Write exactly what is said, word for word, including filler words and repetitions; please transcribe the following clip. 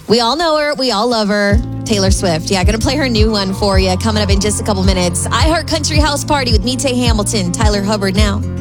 We all know her. We all love her. Taylor Swift. Yeah, going to play her new one for you coming up in just a couple minutes. I Heart Country House Party with Meet Hamilton, Tyler Hubbard now.